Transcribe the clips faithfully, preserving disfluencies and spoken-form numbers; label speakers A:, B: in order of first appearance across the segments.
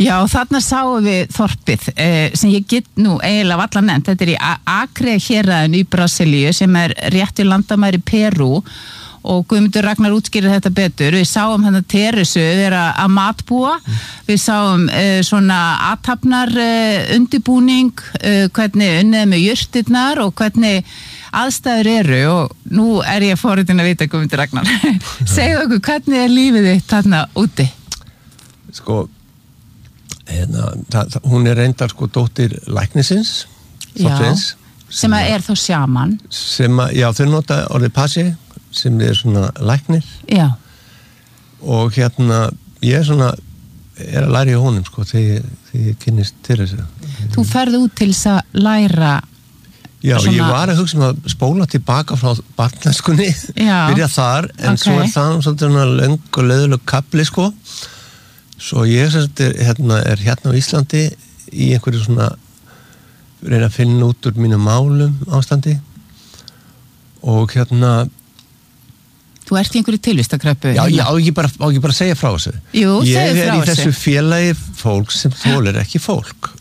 A: Já, þarna sáum við þorpið eh, sem ég get nú eiginlega valla nefnt. Þetta er í Acre héraðinu í Brasilíu sem er rétt við landamæri Perú og Guðmundur Ragnar útskýrir þetta betur. Við sáum hérna Teresu vera að matbúa, mm. við sáum uh, svona athafnar uh, undirbúning, uh, hvernig unnið með jurtirnar og hvernig aðstæður eru og nú er ég forritin að vita Guðmundur Ragnar. Segðu okkur, hvernig er lífið þitt þarna úti?
B: Sko, hérna, það, hún er reyndar sko dóttir læknisins, þorpsins.
A: Sem að er þó sjaman. Sem
B: að, já, þau nota orðið passi, sem er svona læknir.
A: Já.
B: Og hérna, ég er svona, er að læra í honum, sko, þegar ég kynnist til þessu.
A: Þú ferð út til þess að læra.
B: Já,
A: svona...
B: ég var að hugsa um að spóla tilbaka frá barnlenskunni, byrja þar, en okay. Svo er það svona löng og leiðuleg kapli, sko. Svo ég er hérna, er hérna á Íslandi í einhverju svona, reyna að finna út úr mínu málum ástandi og hérna
A: Þú ert í einhverju tilvistakreppu.
B: Já, já, ég bara, á ég bara að segja frá þessu.
A: Jú, segja frá þessu.
B: Ég er í þessu félagi fólk sem þolir ekki fólk.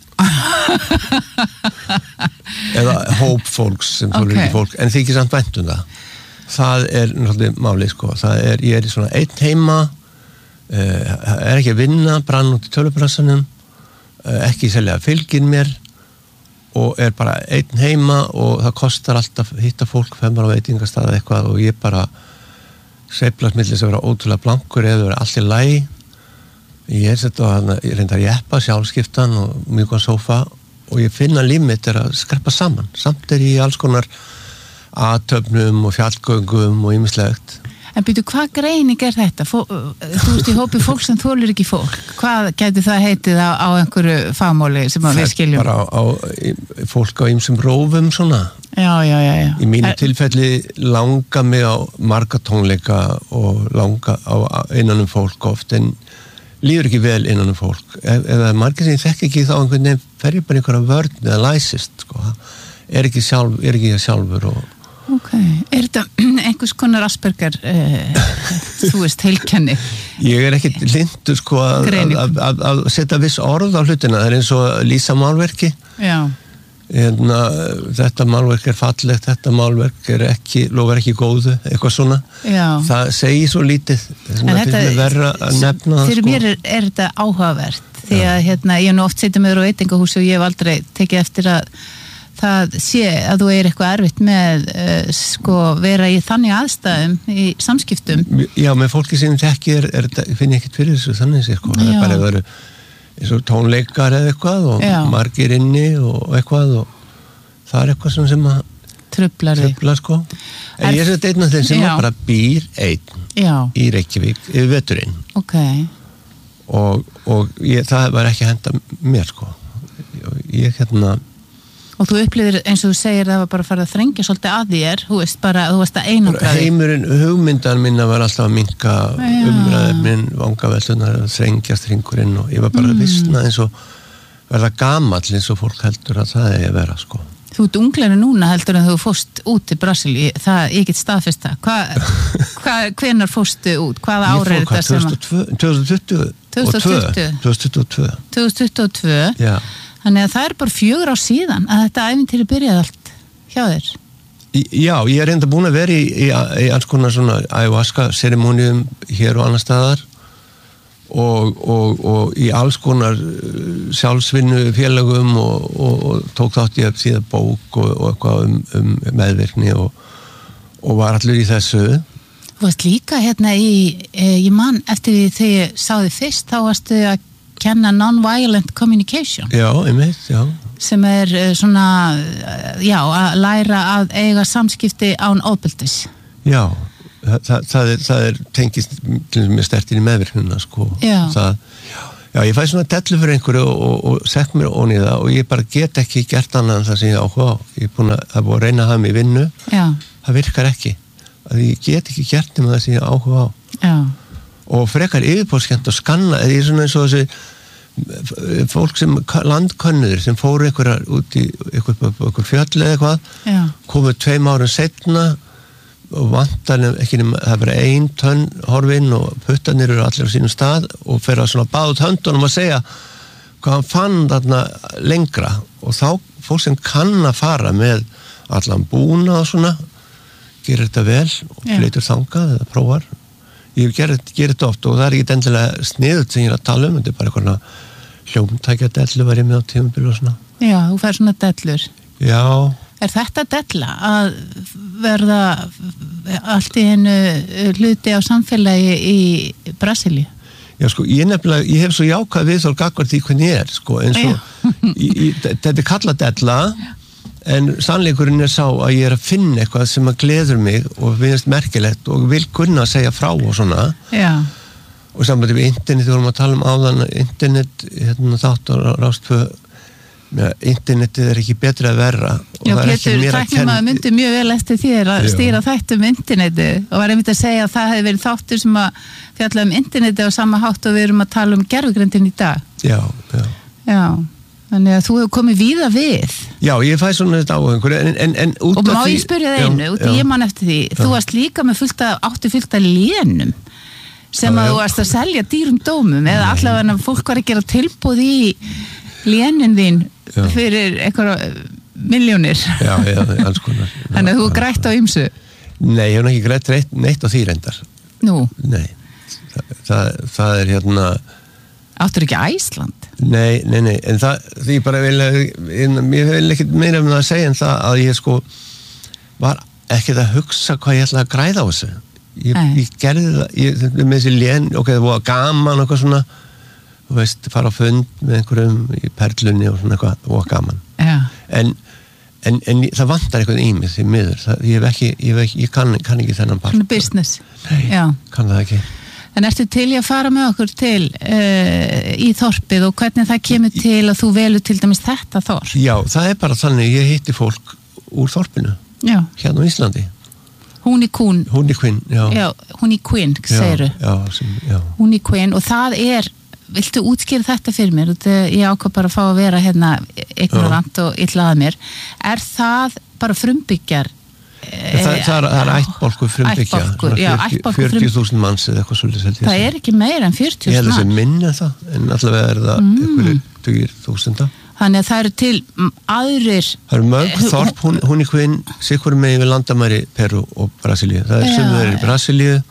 B: Eða hóp fólks sem þolir okay. ekki fólk, en þykir samt vænt um það. Það er náttúrulega málið, sko. Það er, ég er í svona einn heima, uh, er ekki að vinna, brann út í tölubrassanum, uh, ekki selja fylgin mér og er bara einn heima og það kostar alltaf hitta fólk, femar á veitingastað eitthvað og ég bara sveiflast milli sem vera ótrúlega blankur eða vera allt í lagi. Ég er sett á hann, ég reyndar jeppa, sjálfskiptan og mjög góðan sófa og ég finna líf mitt er að skreppa saman. Samt er ég alls konar aðtöfnum og fjallgöngum og ýmislegt.
A: En byrju, hvað greining er þetta? Fó, þú veist í hópi fólk sem þolir ekki fólk. Hvað gæti það heitið á, á einhverju fagmáli sem að við skiljum?
B: Bara á, á fólk á ýmsum rófum svona.
A: Já, já, já, já.
B: Í mínu er... tilfelli langa mig á marga tónleika og langa á innan um fólk oft en líður ekki vel innan um fólk. Ef, ef það er margir sem ég þekki ekki þá einhvern veginn fer ég bara einhverja vörn eða læsist, sko. Er ekki sjálf, er ekki ég sjálfur og
A: Ok, er þetta einhvers konar Asperger, uh, þú veist, heilkenni?
B: Ég er ekki lindur, sko, að, að, að, að setja viss orð á hlutina. Það er eins og lýsa málverki.
A: Já.
B: En, þetta málverk er fallegt, þetta málverk er ekki, lofar ekki góðu, eitthvað svona.
A: Já. Það
B: segir svo lítið.
A: En þetta,
B: verra að nefna það,
A: fyrir
B: sko.
A: mér er, er þetta áhugavert. Því að hérna, ég er nú oft setjað með á veitingahúsi og ég hef aldrei tekið eftir að það sé að þú er eitthvað erfitt með uh, sko vera í þannig aðstæðum í samskiptum.
B: Já, með fólki sem þekki er, er, finn ég ekkert fyrir þessu þannig sér, sko. Það er bara að vera eins og tónleikar eða eitthvað og Já. margir inni og eitthvað og það er eitthvað sem að
A: truflar þig.
B: Truflar, sko. En er, ég er þetta einn af þeim sem bara býr einn Já. í Reykjavík yfir veturinn.
A: Ok.
B: Og, og ég, það var ekki að henda mér, sko. Ég hérna
A: Og þú upplifir, eins og þú segir, það var bara að fara að þrengja svolítið að þér, þú veist, bara, þú veist að einangra þig. Heimurinn,
B: hugmyndan minna var alltaf að minnka umræðefnin, vangavellunar, að þrengjast hringurinn og ég var bara mm. að vissna eins og verða gamall eins og fólk heldur að það er að vera, sko.
A: Þú ert unglegri núna heldur en þú fórst út til Brasilíu, það, ég get staðfest það. Hvað, hva, hvenær fórstu út? Hvaða ára er þetta sem að?
B: tvö þúsund tuttugu tvö þúsund tuttugu
A: tvö þúsund tuttugu og tvö
B: Já.
A: Þannig að það er bara fjögur ár síðan að þetta ævintýri byrjaði allt hjá þér.
B: Já, ég er reynda búin að vera í, í, í alls konar svona ayahuasca-serimónium hér og annar staðar og, og, og í alls konar sjálfsvinnu félagum og, og, og tók þátt ég að síða bók og, og eitthvað um, um meðvirkni og, og var allur í þessu.
A: Þú varst líka hérna í, ég man eftir því þegar ég sá þið fyrst, þá varstu að kenna non-violent communication.
B: Já, einmitt, já.
A: Sem er svona, já, að læra að eiga samskipti án ofbeldis.
B: Já, það, það er, það er tengist með stertinn í meðvirknina, sko.
A: Já.
B: Það, já, ég fæ svona dellu fyrir einhverju og, og, og sett mér ón í það og ég bara get ekki gert annað en það sem ég áhuga á. Ég er búin að, það er búin að reyna að hafa mig í vinnu.
A: Já.
B: Það virkar ekki. Að ég get ekki gert nema það sem ég áhuga á.
A: Já. Og
B: frekar yfirbóðskent og skanna, eða ég er svona eins og þessi fólk sem landkönnuður sem fóru einhverjar út í einhver, einhver fjöll eða eitthvað, komu tveim árum setna og vantar ekki nema, það er bara ein tönn horfinn og puttarnir eru allir á sínum stað og fer að svona báða út höndunum að segja hvað hann fann þarna lengra og þá fólk sem kann að fara með allan búna og svona gerir þetta vel og flytur þangað eða prófar. Ég gerir þetta oft og það er ekki endilega sniðut sem ég er að tala um, þetta er bara eitthvað hljómtækja dellu var ég með á tímabil og svona.
A: Já, þú fær svona dellur.
B: Já.
A: Er þetta della að verða allt í hennu hluti á samfélagi í Brasilíu?
B: Já, sko, ég nefnilega, ég hef svo jákvæð viðþorf gagnvart því hvernig ég er, sko, eins og í, í, þetta er kallað della, en sannleikurinn er sá að ég er að finna eitthvað sem að gleður mig og finnst merkilegt og vil kunna að segja frá og svona.
A: Já.
B: Og samlega við internet, við vorum að tala um áðan internet, hérna þátt á Rástvö, internetið er ekki betra að verra.
A: Já, Pétur, tæknimaður myndi mjög vel eftir þér að stýra þættum internetið og var einmitt að segja að það hefði verið þáttur sem að fjalla um internetið á sama hátt og við erum að tala um gervigreindin í dag.
B: Já, já.
A: Já. Þannig að þú hefur komið víða við.
B: Já, ég fæ svona þetta áhengur, en, en, en út af því...
A: Og má ég spyrja það einu, út af ég man eftir því, já. Þú varst líka með fullt að, áttu fullt að lénum, sem já, að já. Þú varst að selja dýrum dómum, eða allavega en fólk var að gera tilboð í lénin þín já. Fyrir einhverja miljónir. Já,
B: já, alls konar.
A: Þannig að þú grætt á ymsu.
B: Nei, ég hef ekki grætt reitt, neitt á því reyndar.
A: Nú?
B: Nei, það, það, það er hérna...
A: Áttur ekki Æsland?
B: Nei, nei, nei, en það, því bara vil, ég vil ekki meira um það að segja en það að ég sko var ekkert að hugsa hvað ég ætlaði að græða á þessu. Ég, ég gerði það, ég, með þessi lén, ok, það var gaman og eitthvað svona, þú veist, fara á fund með einhverjum í Perlunni og svona eitthvað, það var gaman.
A: Já.
B: En, en, en það vantar eitthvað í mig því miður, það, ég hef ekki, ég, hef ekki, ég kann, kann ekki þennan part.
A: Svona business.
B: Nei,
A: já.
B: Kann það ekki.
A: En ertu til í að fara með okkur til uh, í þorpið og hvernig það kemur til að þú velur til dæmis þetta þorp?
B: Já, það er bara þannig, ég hitti fólk úr þorpinu,
A: já. Hérna
B: á Íslandi.
A: Hún í kún.
B: Hún í kvinn, já.
A: Já, hún í kvinn, segiru.
B: Já, sem, já.
A: Hún í kvinn og það er, viltu útskýra þetta fyrir mér? Ég ákvað bara að fá að vera hérna ignorant og illa að mér. Er það bara frumbyggjar?
B: Það, það, það er ættbálkur frumbyggja fjörutíu þúsund manns eða eitthvað svolítið.
A: Það er ekki meira en fjörutíu þúsund manns.
B: Ég held að það sé minni en það, en allavega er það mm. einhverjir tugir þúsunda.
A: Þannig að það eru til aðrir... Það
B: eru mörg þorp, hún, hún í hvinn sikur megin við landamæri Peru og Brasilíu. Það er sem það er í Brasilíu.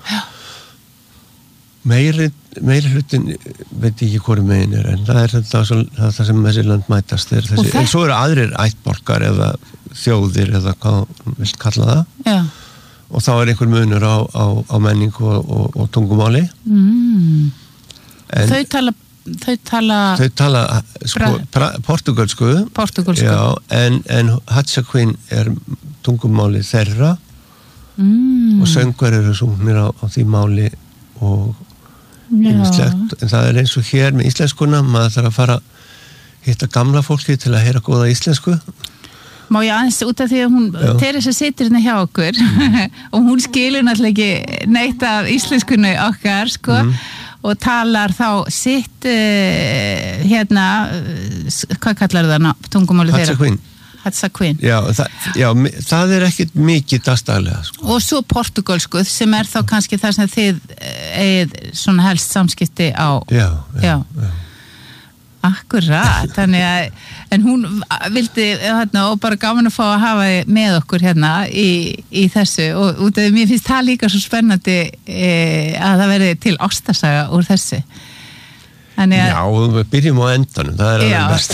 B: Meiri, meiri hlutin veit ekki hvori megin er, en það er þetta það, það, það sem þessi land mætast er þessi. En svo eru aðrir ættbálkar eða þjóðir eða hvað vilt kalla það.
A: Já.
B: Og þá er einhver munur á, á, á menning og, og, og tungumáli.
A: Mm. En, þau tala þau tala,
B: þau tala sko, pra, portugalsku,
A: portugalsku.
B: Já, en, en Hatsaquin er tungumáli þeirra
A: mm.
B: og söngvar eru sungnir á, á því máli og ýmislegt, en það er eins og hér með íslenskuna, maður þarf að fara hitta gamla fólki til að heyra góða íslensku.
A: Má ég aðeins út af því að hún Teresa situr hérna hjá okkur og hún skilur náttúrulega ekki neitt af íslenskunni okkar sko mm. og talar þá sitt uh, hérna hvað kallar það ná, tungumáli þeirra?
B: Hatsaquin.
A: Hatsaquin.
B: Já, það, já, það er ekkit mikið dagstaglega sko.
A: Og svo portugalsku sem er þá kannski það sem þið eigið svona helst samskipti á.
B: Já, já, já.
A: Akkurat, þannig að en hún vildi hérna, og bara gaman að fá að hafa með okkur hérna í, í þessu og út af því mér finnst það líka svo spennandi e, að það verði til ástarsaga úr þessu. Þannig að,
B: já, við byrjum á endanum, það er alveg best.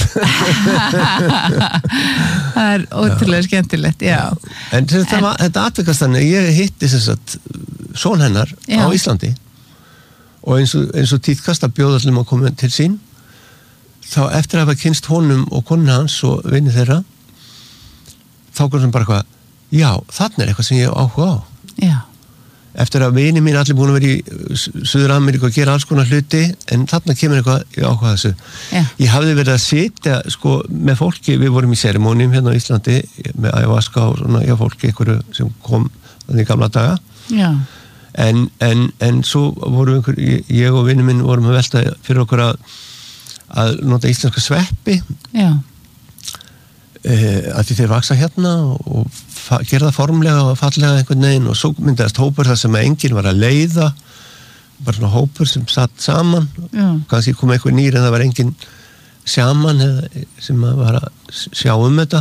A: Það er ótrúlega skemmtilegt, já.
B: En þetta, en, þetta atvikast þannig, ég hitti þess að son hennar já. Á Íslandi og eins og, eins og tíðkast að bjóða allir að koma til sín. Þá eftir að hafa kynst honum og konu hans og vinni þeirra þá kom sem bara hvað já, þarna er eitthvað sem ég áhuga á
A: já.
B: Eftir að vini mín allir búin að vera í Suður-Ameríku og gera alls konar hluti en þarna kemur eitthvað ég áhuga þessu
A: já.
B: Ég hafði verið að sitja sko, með fólki, við vorum í seremónium hérna á Íslandi með ayahuasca og svona, já, fólki einhverju sem kom þannig í gamla daga
A: já.
B: En, en, en svo voru einhver, ég og vini minn vorum að velta fyrir okkur að að nota íslenska sveppi
A: já.
B: E, að því þeir vaksa hérna og fa- gera það formlega og fallega einhvern veginn og svo myndaðist hópur þar sem enginn var að leiða bara svona hópur sem satt saman
A: já.
B: Kannski kom einhver nýr en það var enginn sjaman sem að var að sjá um þetta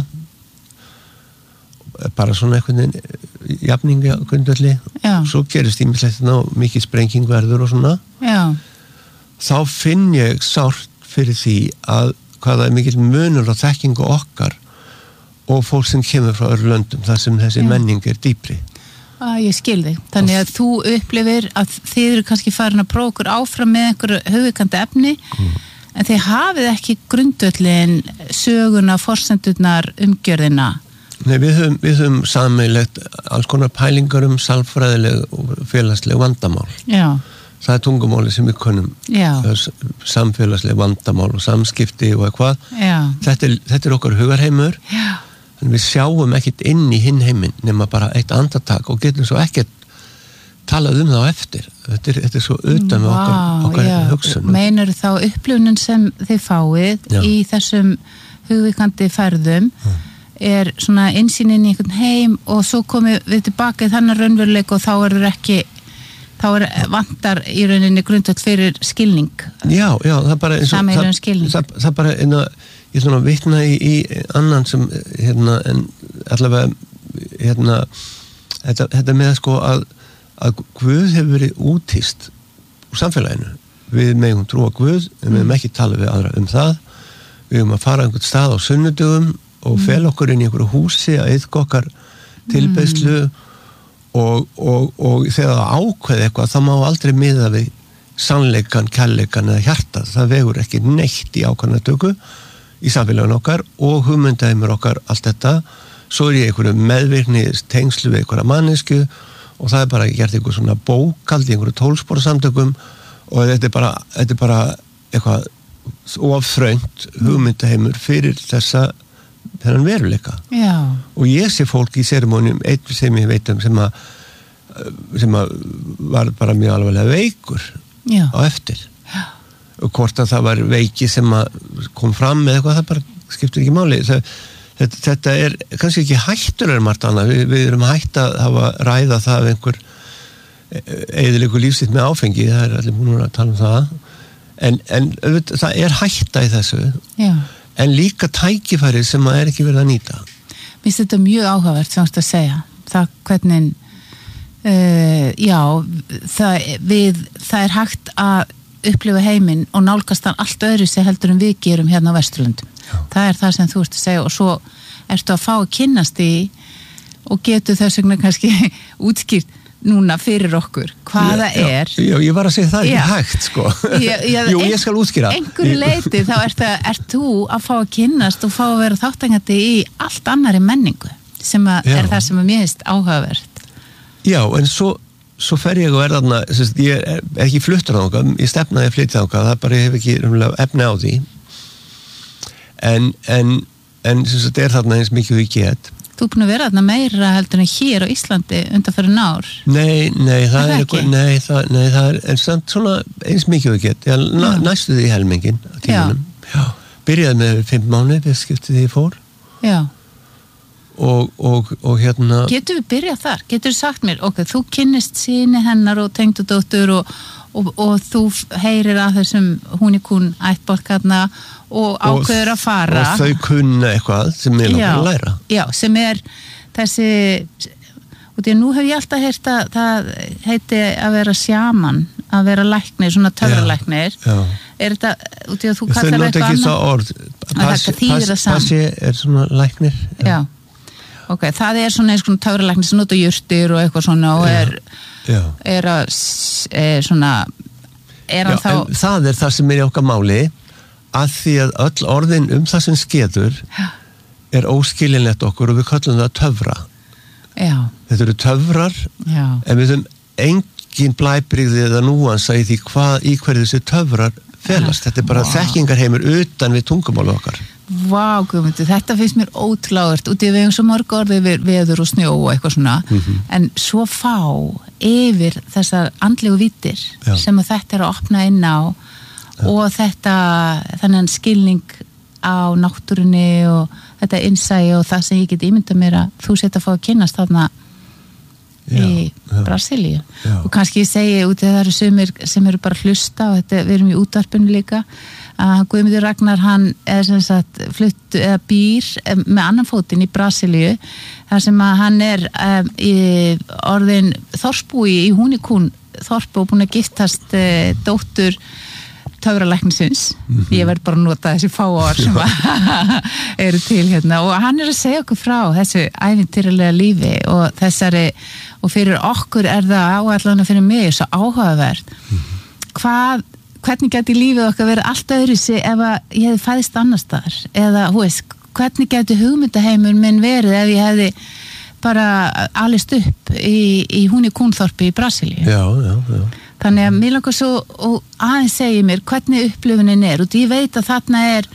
B: bara svona einhvern veginn jafningi á grundvelli svo gerist ýmislegt og mikið sprenging verður og svona
A: Já.
B: Þá finn ég sárt fyrir því að hvaða er mikill munur á þekkingu okkar og fólk sem kemur frá öðru löndum þar sem þessi Já. Menning er dýpri
A: að ég skil þig, þannig að þú upplifir að þið eru kannski farin að prófa okkur áfram með einhverju hugvíkandi efni mm. en þið hafið ekki grundvöllin söguna, forsendurnar, umgjörðina
B: Nei, við höfum, við höfum sammeilegt alls konar pælingar um sálfræðileg og félagsleg vandamál
A: Já.
B: Það er tungumáli sem við kunnum samfélagsleg vandamál og samskipti og eitthvað þetta er, þetta er okkar hugarheimur
A: Já.
B: En við sjáum ekkert inn í hinn heiminn nema bara eitt andartak og getum svo ekkert talað um það á eftir þetta er, þetta er svo utan með okkar, okkar hugsunum
A: Meinar þá upplifunin sem þið fáið Já. Í þessum hugvíkandi ferðum hmm. er svona innsýnin í einhvern heim og svo komum við tilbaka í þannig raunveruleik og þá er það ekki þá er vantar í rauninni grundvöll fyrir skilning
B: Já, já, það bara
A: sameiginlegan skilning
B: það, það bara einna ég er svona að vitna í, í annan sem hérna, en allavega hérna, þetta, þetta með sko að, að Guð hefur verið útist úr samfélaginu. Við megum trúa Guð, en við megum ekki tala við aðra um það. Við megum að fara einhvern stað á sunnudögum og fel okkur inn í einhverju húsi að yfka okkar tilbeiðslu og, og, og þegar það ákveði eitthvað, það má aldrei miða við sannleikan, kærleikan eða hjartað. Það vegur ekki neitt í ákvæðnatöku í samfélagin okkar og hugmyndaheimur okkar allt þetta, svo er ég einhverju meðvirkni tengslu við einhverja mannesku og það er bara gert einhver svona bókald í einhverju tólsporasamtökum og þetta er bara, þetta er bara eitthvað ofþröngt hugmyndaheimur fyrir þessa þennan veruleika.
A: Já. Og
B: ég sé fólk í seremónium, einn sem ég veit um sem að sem að var bara mjög alvarlega veikur
A: Já.
B: Á eftir. Já. Og hvort að það var veiki sem að kom fram með eitthvað, það bara skiptir ekki máli. Það, þetta, þetta er kannski ekki hættulegur margt annað. Vi, við erum hætt að hafa ræða það af einhver eyðilegu lífsitt með áfengi, það er allir búin að tala um það. En, en það er hætta í þessu.
A: Já.
B: En líka tækifæri sem að er ekki verið að nýta.
A: Mér finnst þetta mjög áhugavert sem þú ert að segja. Það hvernig, uh, já, það, við, það er hægt að upplifa heiminn og nálgast hann allt öðru sem heldur en við gerum hérna á Vesturlundum. Það er það sem þú ert að segja og svo ertu að fá að kynnast í og getur þess vegna kannski útskýrt núna fyrir okkur hvaða
B: já,
A: er.
B: Já, ég var að segja það ekki hægt sko. Já, já, Jú, ég skal útskýra.
A: Einhverju leiti þá ert, að, ert þú að fá að kynnast og fá að vera þátttakandi í allt annari menningu sem að er það sem að mér finnst áhugavert.
B: Já, en svo svo fer ég og er þarna, ég er ekki fluttur á þangað, ég stefnaði að flytja þangað, það bara ég hef ekki efni á því en en, en þetta er þarna eins mikið við get.
A: Þú er búin að vera þarna meira heldur en hér á Íslandi undanfarin ár?
B: Nei, nei, það
A: er,
B: er eitthvað, nei, það, nei, það er en samt svona eins mikið við get, ég næ, næstu því helmingin á tímanum. Já. Já, byrjaði með fimm mánuði, við skiptið því ég fór.
A: Já.
B: Og, og, og hérna
A: Getur við byrjað þar? Getur þú sagt mér, ok, þú kynnist síni hennar og tengdudóttur og, og, og þú heyrir að þessum húnikún ættbálkarna og ákveður að fara
B: og þau kunna eitthvað sem er langar að læra
A: já, sem er þessi og því að nú hef ég alltaf heyrt að það heiti að vera sjaman að vera læknir, svona töfralæknir er þetta, og því að þú kallar eitthvað annað
B: þau nota ekki það orð passi er svona læknir
A: já, já. Ok, það er svona eins og töfralæknir sem nota jurtir og eitthvað svona og er,
B: já.
A: er að er svona er hann
B: já,
A: þá
B: það er það sem er í okkar máli að því að öll orðin um það sem skeður
A: já.
B: Er óskilinlegt okkur og við kallum það töfra
A: já.
B: Þetta eru töfrar
A: já.
B: En við höfum engin blæbrigði eða núansa í því hvað í hverju þessi töfrar felast, þetta er bara wow. Þekkingarheimur utan við tungumálu okkar.
A: Vá, Guðmundur, þetta finnst mér ótrúlega út í við hefum svo mörg orði við veður og snjó og eitthvað svona, mm-hmm. en svo fá yfir þessar andlegu vítir Já. Sem að þetta er að opna inn á Já. Og þetta þannig skilning á náttúrunni og þetta innsæi og það sem ég get ímyndað mér að þú setja að fá að kynnast þarna í Brasilíu og kannski ég segi út að það eru sumir sem eru bara að hlusta og þetta, við erum í útvarpinu líka að Guðmundur Ragnar hann er sem sagt flutt eða býr með annan fótinn í Brasilíu þar sem að hann er um, í orðin þorpsbúi í Húnikún þorp og búin að giftast uh, dóttur töfralæknisins, mm-hmm. ég verð bara að nota þessi fáar sem eru til hérna og hann er að segja okkur frá þessu ævintýralega lífi og þessari, og fyrir okkur er það áallan fyrir mig svo áhugavert mm-hmm. hvað, hvernig geti lífið okkar verið allt öðru sig ef að ég hefði fæðist annars staðar eða, hú veist, hvernig geti hugmyndaheimur minn verið ef ég hefði bara alist upp í, í Húnikúnþorpi í Brasilíu.
B: Já, já, já.
A: Þannig að mér langar svo og aðeins segja mér hvernig upplifunin er og ég veit að þarna er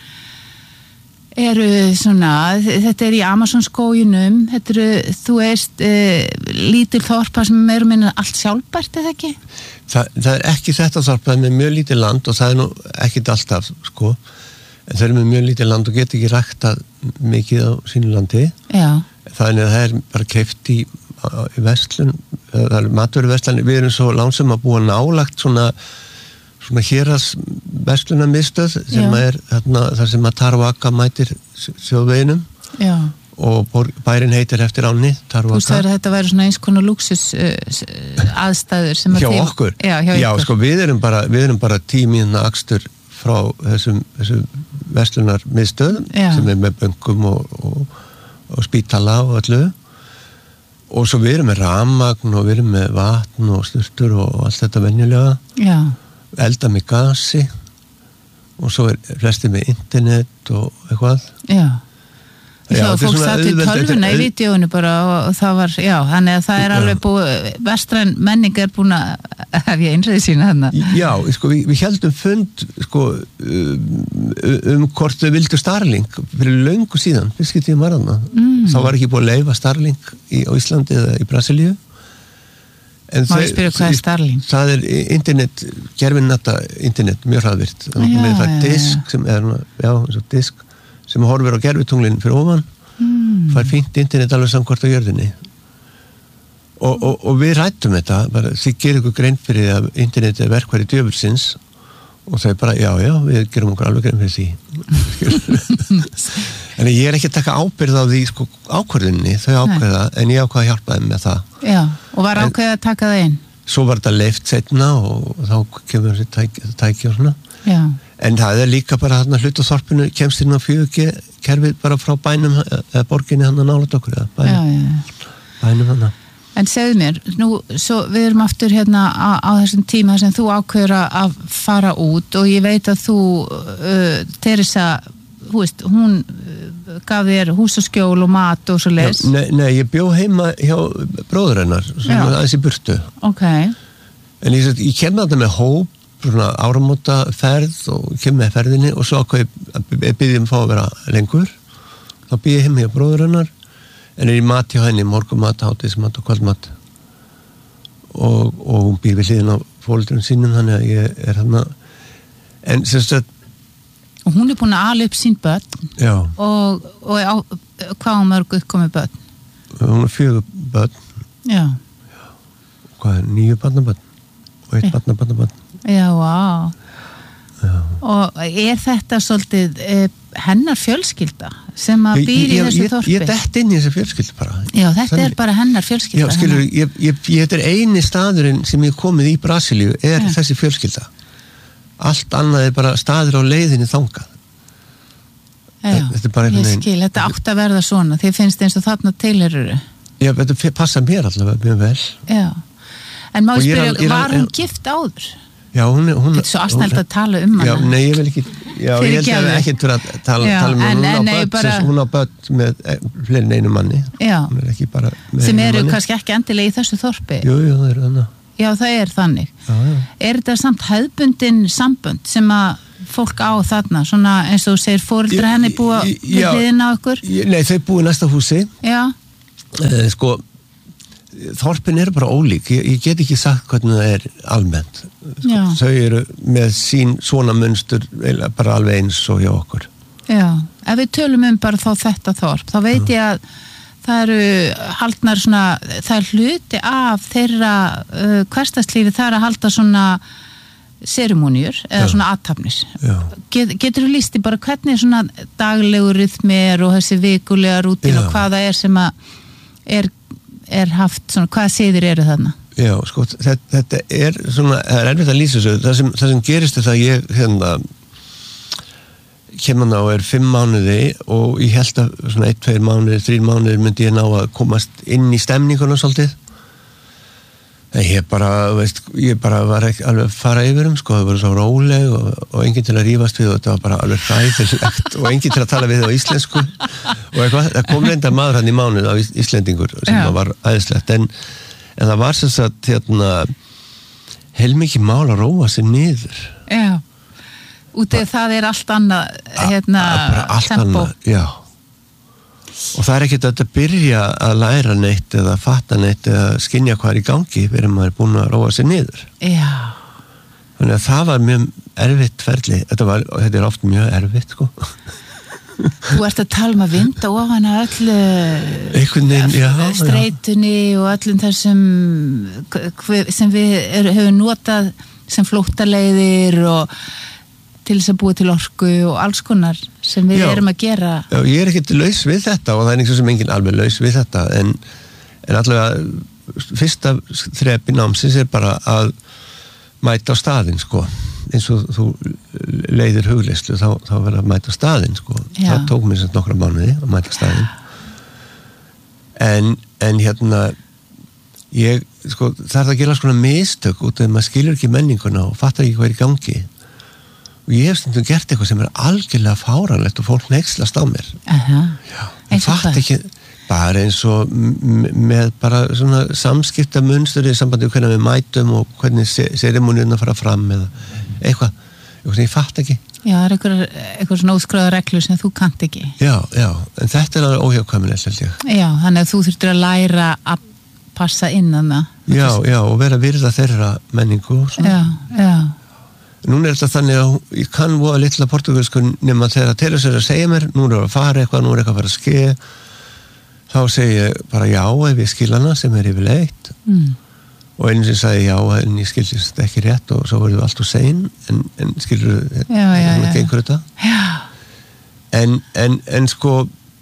A: eru svona, þetta er í Amazonskóginum, þetta eru, þú veist, uh, lítil þorpa sem er um minna allt sjálfbært, eða ekki?
B: Það, það er ekki þetta þorpa, það er með mjög lítið land og það er nú ekkit alltaf, sko, en það er með mjög lítið land og getur ekki ræktað mikið á sínu landi. Já. Þannig að það er bara keypt í, í verslun, það er matvöruverslan, við erum svo lánsum að búa nálagt svona, svona héras verslunarmiðstöð sem er þarna, þar sem að Tarvaka mætir þjóðveginum. Já. Og bærin heitir eftir ánni, Tarvaka. Þú sagði að þetta væri svona eins konar lúksus uh, aðstæður sem að hjá okkur.
A: Já, hjá
B: Já,
A: ykkur.
B: Sko, við erum bara, við erum bara tímiðna akstur frá þessum, þessum verslunarmiðstöð sem er með böngum og, og og spítala og öllu og svo við erum með rafmagn og við erum með vatn og sturtur og allt þetta venjulega. Já. Elda með gasi og svo er flesti með internet og eitthvað. Já. Já,
A: þá fólk satt í tölvuna í vídeóinu bara og, og það var, já, þannig að það er alveg búið, vestræn menning er búin að hef ég einræði sína þarna.
B: Já, sko, við, við heldum fund, sko, um, um hvort þau vildu Starlink fyrir löngu síðan, fyrst tíma var þarna. Mm. Þá var ekki búið að leyfa Starlink í, á Íslandi eða í Brasilíu.
A: Má ég spyrja hvað er Starlink?
B: Það er internet, gerfinnata internet, mjög hraðvirt. Þannig að það er disk sem er, já, eins og disk sem horfir á gerfitunglinn fyrir ofan mm. fær fínt internet alveg samkvæmt á jörðinni og, og, og við rættum þetta bara, þið gerir ykkur grein fyrir að internet er verkværi djöfulsins og þau bara, já, já, við gerum okkur alveg grein fyrir því en ég er ekki að taka ábyrgð á því sko, ákvörðinni, þau ákveða en ég ákveða að hjálpa þeim með það
A: Já, og var ákveða að taka það inn?
B: Svo var þetta leift setna og, og þá kemur þessi tæki, tæki og svona Já En það er líka bara þarna hlut á þorpinu kemst inn á fjögur G kerfið bara frá bænum eða borginni hann að nála okkur eða bænum, já, já. Bænum hann
A: En segðu mér, nú, svo við erum aftur hérna á, á þessum tíma sem þú ákveður að fara út og ég veit að þú uh, Teresa, þú veist, hún uh, gaf þér hús og skjól og mat og svo leis
B: Nei, nei, ég bjó heima hjá bróður hennar sem er aðeins í burtu
A: Ok
B: En ég, ég kem þarna með hóp svona áramóta ferð og kem með ferðinni og svo ákvað ég byrði um að fá að vera lengur þá byrði ég heim hjá bróður hennar en er í mat hjá henni, morgumat, hátíðismat og kvöldmat og, og hún býr við hliðin á fóreldrum sínum þannig að ég er hann en sérstætt
A: og hún er búin að ala upp sín börn
B: já
A: og, og á, hvað á mörg uppkomið börn?
B: Hún er fjögur börn
A: já
B: hvað er nýju barnabörn og eitt barnabarnabörn
A: Já, vá. Já. Og er þetta svolítið eh, hennar fjölskylda sem að býr í
B: ég,
A: þessu
B: ég,
A: þorpi?
B: Ég dett inn í þessu fjölskyldu bara.
A: Já, þetta Þannig, er bara hennar fjölskylda.
B: Já, skilur, ég, ég, ég, þetta er eini staðurinn sem ég komið í Brasilíu er Já. Þessi fjölskylda. Allt annað er bara staður á leiðinni þangað.
A: Já, þetta er bara ég skil, þetta átt að verða svona. Þið finnst eins og þarna tilheruru.
B: Já, þetta passa mér allavega mjög vel.
A: Já. En má ég spyrja, var hún gift áður?
B: Já, hún er... Hún,
A: þetta er svo aðsnælt að tala um hana.
B: Já, nei, ég vil ekki... Já, ég held að ekki fyrir að tala, já, tala um
A: en,
B: hún.
A: En,
B: hún,
A: bara...
B: hún á börn með fleiri en einu manni.
A: Já.
B: Hún er ekki bara með
A: sem eru
B: manni.
A: Kannski ekki endilega í þessu þorpi.
B: Jú, jú, það er þannig.
A: Já, það er þannig. Já, já. Er þetta samt hefðbundin sambönd sem að fólk á þarna? Svona eins og þú segir, foreldrar henni búa við hliðina á ykkur?
B: Nei, þau búa í næsta húsi. Já. Eh, sko... Þorpin eru bara ólík, ég, ég get ekki sagt hvernig það er almennt Já. Þau eru með sín svona munstur bara alveg eins og hjá okkur
A: Já, ef við tölum um bara þá þetta þorp þá veit Já. Ég að það eru haldnar svona, það er hluti af þeirra uh, hversdagslífi, það er að halda svona seremóníur eða Já. Svona athafnir. Get, getur þú lýst í bara hvernig svona daglegu rytmi er og þessi vikulega rútín Já. Og hvaða er sem að er, er haft, svona, hvaða siðir eru þarna?
B: Já, sko, þetta, þetta er svona, það er erfitt að lýsa þessu, það sem, það sem gerist er það ég, hérna, kemur ná er fimm mánuði og ég held að svona eitt, tveir mánuði, þrír mánuði myndi ég ná að komast inn í stemninguna svolítið. En ég bara, veist, ég bara var ekki alveg að fara yfir um, sko, það var svo róleg og, og enginn til að rífast við og þetta var bara alveg hræðilegt og enginn til að tala við á íslensku og eitthvað, það kom reynda maður hann í mánuð á Íslendingur sem Já. Var æðislegt, en, en það var sem sagt, hérna, heilmikið mál að róa sig niður.
A: Já. Út af það er allt annað hérna,
B: allt tempo. Annað, já. Og það er ekkert að þetta byrja að læra neitt eða fatta neitt eða skynja hvað er í gangi fyrir maður er búin að róa sig niður.
A: Já.
B: Þannig að það var mjög erfitt ferli. Þetta, var, þetta er oft mjög erfitt, sko.
A: Þú ert að tala um að vinda ofan að öllu
B: Einhvern, já,
A: streitunni já. Og öllum þessum sem við er, höfum notað sem flóttaleiðir og til þess að búa til orku og alls konar sem við já, erum að gera.
B: Já, ég er ekkert laus við þetta og það er einhvers sem enginn alveg laus við þetta en, en allavega fyrsta þrepi námsins er bara að mæta á staðinn, sko. Eins og þú leiðir hugleyslu þá, þá verður að mæta á staðinn, sko. Já. Það tók mér sem nokkra mánuði að mæta á staðinn. En, en hérna ég, sko, það er að gera svona mistök út af að maður skilur ekki menninguna og fattar ekki hvað er í gangi. Og ég hef stundum gert eitthvað sem er algjörlega fáránlegt og fólk neyslast á mér.
A: Aha.
B: Já, ég fatt ekki, bara eins og með bara svona samskipta munstur í sambandi við hvernig við mætum og hvernig seremóníuna fara fram eða eitthvað, eitthvað sem ég fatt ekki.
A: Já, það er eitthvað, eitthvað svona óskráða reglur sem þú kannt ekki.
B: Já, já, en þetta er alveg óhjákvæmilegt, held ég.
A: Já, þannig að þú þurftir að læra að passa innan það.
B: Já, já, og vera virða þeirra menningu og svona.
A: Já, já.
B: Núna er þetta þannig að ég kann voða litla portugalsku nema þegar að telur sér að segja mér nú er að fara eitthvað, nú er eitthvað að fara að ske þá segi ég bara já ef ég skil hana sem er yfirleitt mm. og einu sem sagði já en ég skildist þetta ekki rétt og svo verður allt úr sein en, en skilur þetta gengur þetta
A: já.
B: En, en, en sko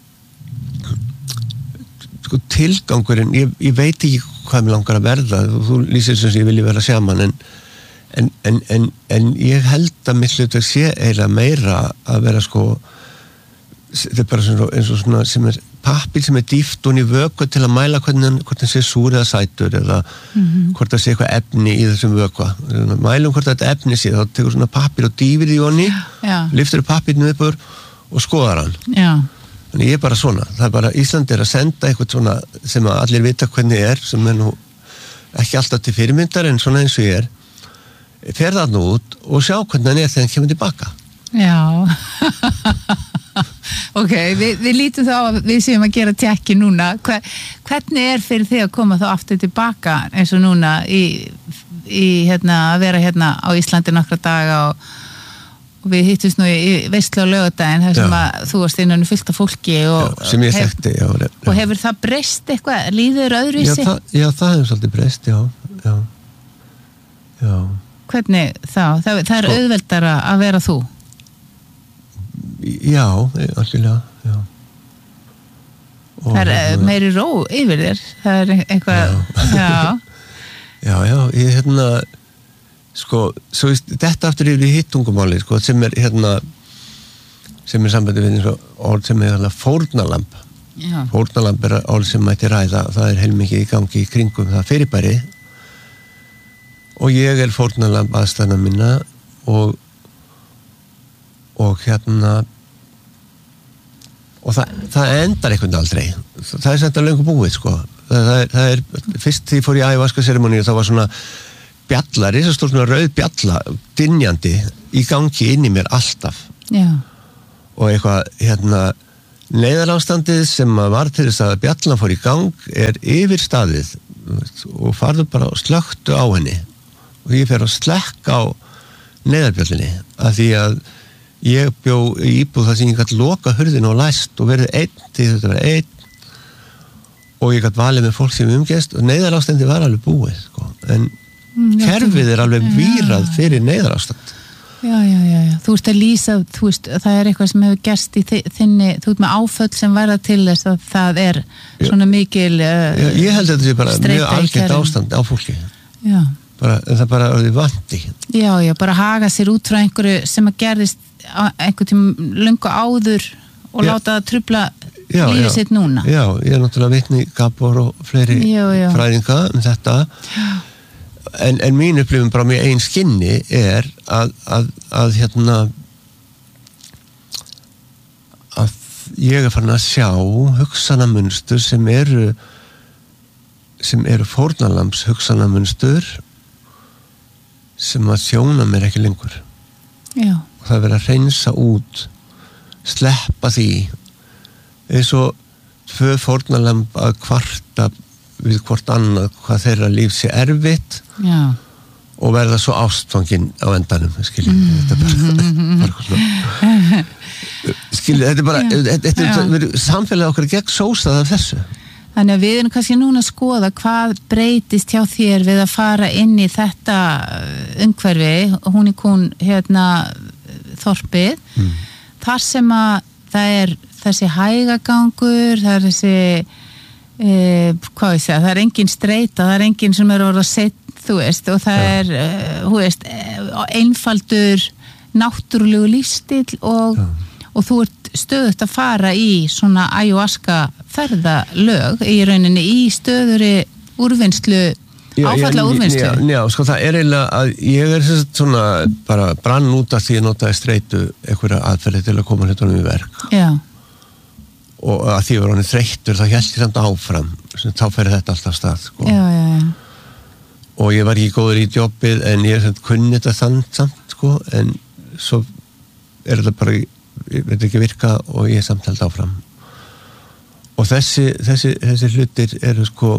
B: sko tilgangurinn ég, ég veit ekki hvað mér langar að verða þú, þú lýsir sem ég vilji vera sjaman en En, en, en, en ég held að mitt hlutverk sé eiginlega meira að vera sko þetta er bara svona, eins og svona sem er pappír sem er dýft og í vöku til að mæla hvernig hvort það sé súr eða sætur eða mm-hmm. hvort það sé eitthvað efni í þessum vöku mælum hvort þetta efni sé þá tekur svona pappír og dýfir í honni lyftur pappírnu upp og skoðar hann
A: Já.
B: Þannig ég er bara svona það er bara Ísland er að senda eitthvað svona sem að allir vita hvernig er sem er nú ekki alltaf til fyrirmyndar en svona eins og ég er fer það nú út og sjá hvernig hann er þegar hann kemur tilbaka.
A: Já. Ok, við, við lítum þá að við séum að gera tjekki núna. Hver, hvernig er fyrir þig að koma þá aftur tilbaka eins og núna í, í hérna, að vera hérna á Íslandi nokkra daga og, og við hittumst nú í veislu á laugardaginn þar sem að þú varst innan fullt af fólki og,
B: já, sem ég þekkti, já, já.
A: Og hefur það breyst eitthvað? Líður öðruvísi?
B: Já, það, já, það hefur svolítið breyst, já, já. Já.
A: Hvernig þá? Það, það er Svo, auðveldara að vera þú?
B: Já, algjörlega, já. Og
A: það er hérna, meiri ró yfir þér. Það er eitthvað, já. Já,
B: já, já ég hérna, sko, svo þetta aftur yfir í hittungumáli, sko, sem er hérna, sem er sambandi við eins og orð sem er hérna fórnalamb.
A: Já.
B: Fórnalamb er orð sem mætti ræða, það er heilmikið í gangi í kringum það fyrirbæri. Og ég er fórnalamb aðstæðna minna og og hérna og það, það endar einhvern aldrei það er samt að löngu búið sko það, það, er, það er, fyrst því fór ég ayahuasca seremoníu þá var svona bjalla, risastór svona rauð bjalla dynjandi í gangi inn í mér alltaf
A: Já.
B: Og eitthvað hérna neyðarástandið sem var til þess að bjallan fór í gang er yfir staðið og farðu bara og slökktu á henni og ég fer að slekka á neyðarbjöllinni af því að ég bjó í íbúð þar sem ég gæti loka hurðinu og læst og verið einn til þetta verið einn og ég gæti valið með fólk sem umgest og neyðarástandi var alveg búið sko. En mm, kerfið er alveg vírað fyrir neyðarástand.
A: Já, já, já, já, þú ert að lýsa, þú veist, það er eitthvað sem hefur gerst í þinni, þú ert með áföll sem verða til þess að það er svona mikil uh,
B: já, ég held að þetta sé bara mjög algengt ástand á fólki. Já. Bara, það er bara orðið vandi.
A: Já, já, bara haga sér út frá einhverju sem að gerðist einhvern tím löngu áður og já. Láta það trufla lífið sitt núna.
B: Já, ég er náttúrulega vitni Gabor og fleiri já, já. Fræðinga um þetta en, en mín upplifun bara með einn skinni er að, að, að hérna að ég er farin að sjá hugsanamunstur sem eru sem eru fórnarlambs hugsanamunstur sem að þjóna mér ekki lengur. Já. Og það er verið að hreinsa út sleppa því eins og tvö fórnarlamb að kvarta við hvort annað hvað þeirra líf sé erfitt já. Og verða svo ástfangin á endanum skiljið, mm. þetta er bara, bara svona skiljið, þetta er bara þetta er samfélagið okkar gegn sósað af þessu.
A: Þannig að við erum kannski núna að skoða hvað breytist hjá þér við að fara inn í þetta umhverfi, hún í kún hérna þorpið, mm. þar sem að það er þessi hægagangur, það er þessi e, hvað ég segja, það er engin streita, það er engin sem er orða sett, þú veist, og það ja. Er uh, þú veist, einfaldur náttúrulegu lífstíl og, ja. Og þú ert stöðugt að fara í svona ayahuasca ferðalög í rauninni í stöðuri úrvinnslu áfalla úrvinnslu.
B: Já, já, sko það er eiginlega að ég er svona bara brann út af því að notaði streitu einhverja aðferði til að koma hlutunum í verk. Já. Og að því að hann er þreyttur þá hélt ég samt áfram, þá fer þetta alltaf stað, sko. Já, já, já. Og ég var ekki góður í jobbið en ég er kunni þetta samt, samt, sko, en svo er þetta bara, ég veit ekki virka og ég er samt held áfram. Og þessi, þessi, þessi hlutir eru sko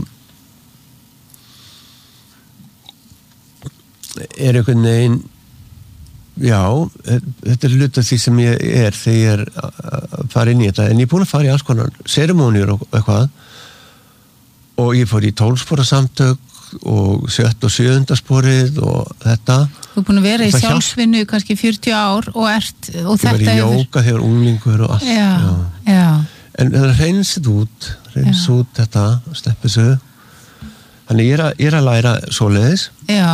B: er einhvern veginn já, þetta er hluta því sem ég er þegar ég er að fara inn í þetta en ég er búin að fara í alls konar seremóniur og eitthvað og ég fór í tólfspora samtök og sjött og sjöunda sporið og þetta.
A: Þú er búin að vera í sjálfsvinnu kannski fjörutíu ár og ert og
B: ég
A: þetta
B: var í jóga þegar unglingur og allt
A: já, já. Já.
B: En það reynsið út reynsið út þetta, sleppið svo þannig ég er að, ég er að læra svoleiðis já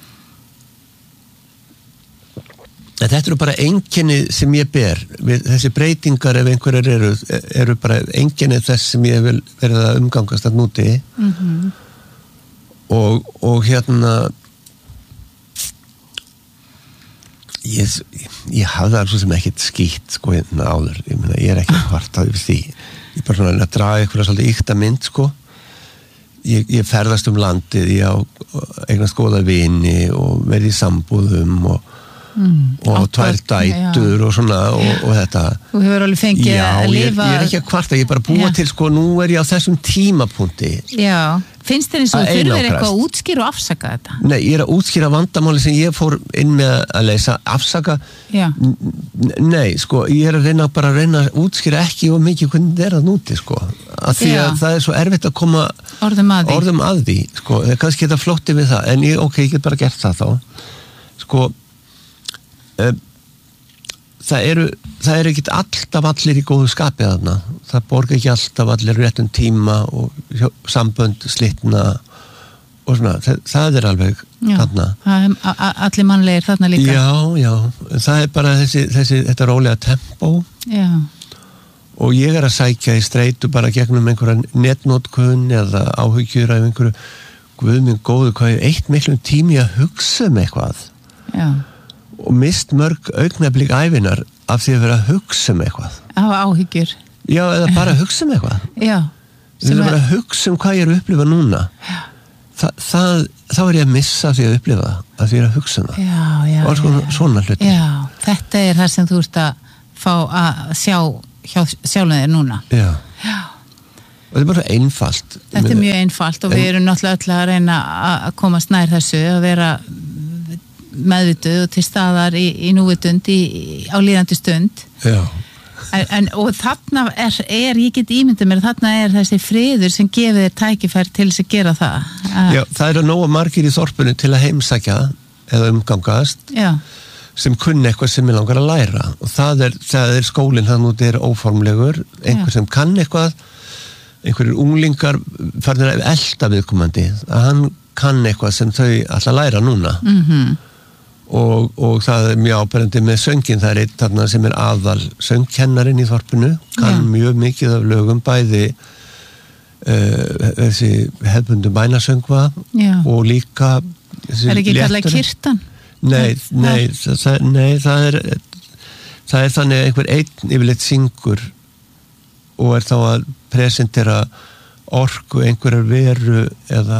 B: en þetta eru bara einkenni sem ég ber við, þessi breytingar ef einhverjar eru eru bara einkenni þess sem ég vil verið að umgangast að núti mm-hmm. og, og hérna ég, ég hafði alveg sem ekkert skýtt sko hérna áður ég, meina, ég er ekki hvartað yfir því ég er bara svona að draga einhverja svolítið ykta mynd sko ég, ég ferðast um landið ég á eignast góða vini og verið í sambúðum og Mm, og tvær dætur og svona og, og þetta
A: þú hefur alveg fengið
B: já,
A: að lifa
B: ég, ég er ekki að kvarta, ég er bara að búa já. Til sko, nú er ég á þessum tímapunkti
A: já, finnst þér eins og þurfið eitthvað að útskýra og afsaka þetta?
B: Nei, ég er að útskýra vandamáli sem ég fór inn með að leysa afsaka, N- nei sko, ég er að reyna bara að reyna að útskýra ekki og mikið hvernig þetta er að núti sko, að því já. Að það er svo erfitt að koma
A: orðum að því,
B: orðum að því sko, það er kannski þetta flótti við það en ég, ok, ég get bara gert það þá sko það eru það eru ekki alltaf allir í góðu skapi þarna, það borga ekki alltaf allir réttum tíma og sambönd slitna og svona, það, það er alveg já, þarna
A: allir mannlegir þarna líka
B: já, já, það er bara þessi, þessi þetta rólega tempó já. Og ég er að sækja í streitu bara gegnum einhverja netnotkun eða áhyggjur af einhverju guð minn góðu, hvað er eitt miklum tími að hugsa um eitthvað já og mist mörg augnablík ævinar af því að vera að hugsa um eitthvað
A: á áhyggjur
B: já, eða bara að hugsa um eitthvað
A: já
B: það er bara að hugsa um hvað ég er að upplifa núna Þa, það, þá er ég að missa því að upplifa að því ég er að hugsa um það
A: já, já,
B: og alls konar svona hluti
A: já, þetta er það sem þú ert að fá að sjá hjá sjálfum þér núna
B: já, já. Og þetta er bara einfalt
A: þetta er mjög einfalt og en, við erum náttúrulega öll að reyna að komast nær þessu að vera meðvituð og til staðar í, í núvitund í, á líðandi stund
B: já.
A: En, en, og þarna er, er, ég get ímyndið mér, þarna er þessi friður sem gefið þér tækifæri til þess að gera það.
B: Já, það eru nóga margir í þorpinu til að heimsækja eða umgangast
A: Já.
B: sem kunni eitthvað sem er langar að læra og það er, það er skólinn þannig að það er óformlegur, einhver Já. Sem kann eitthvað, einhverjir unglingar farnir að elta viðkomandi, að hann kann eitthvað sem þau ætla að læra núna.
A: Mhm.
B: Og, og það er mjög áberandi með söngin, það er einn þarna sem er aðal söngkennarinn í þorpinu, kann Já. Mjög mikið af lögum, bæði uh, þessi hefðbundu bænasöngva Já. Og líka þessi
A: er ekki kallað kirtan?
B: Nei, nei, það, nei það, er, það er þannig að einhver einn yfirleitt syngur og er þá að presentera orku einhverjar veru eða